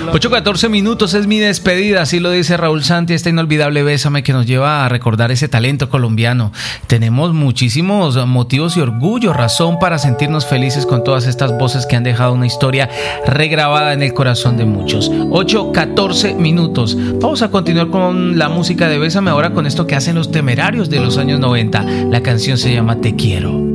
8:14 es mi despedida, así lo dice Raúl Santi, esta inolvidable Bésame que nos lleva a recordar ese talento colombiano. Tenemos muchísimos motivos y orgullo, razón para sentirnos felices con todas estas voces que han dejado una historia regrabada en el corazón de muchos. 8:14. Vamos a continuar con la música de Bésame ahora con esto que hacen los Temerarios de los años 90. La canción se llama Te Quiero.